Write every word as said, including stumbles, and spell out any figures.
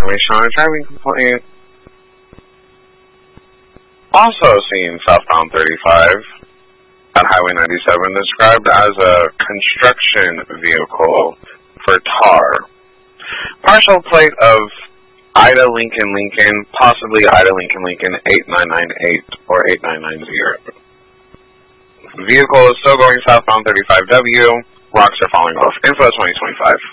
information on a driving complaint. Also seen southbound thirty-five at Highway ninety-seven, described as a construction vehicle for tar. Partial plate of Ida Lincoln Lincoln, possibly Ida Lincoln Lincoln eight nine nine eight or eight nine nine zero. The vehicle is still going southbound thirty-five W. Rocks are falling off. Info twenty twenty-five.